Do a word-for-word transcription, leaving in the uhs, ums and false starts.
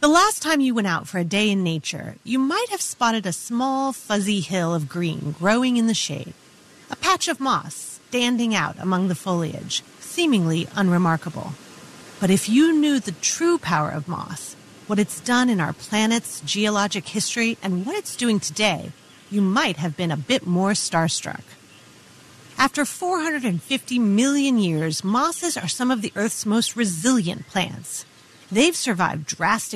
The last time you went out for a day in nature, you might have spotted a small, fuzzy hill of green growing in the shade, a patch of moss standing out among the foliage, seemingly unremarkable. But if you knew the true power of moss, what it's done in our planet's geologic history, and what it's doing today, you might have been a bit more starstruck. After four hundred fifty million years, mosses are some of the Earth's most resilient plants. They've survived drastic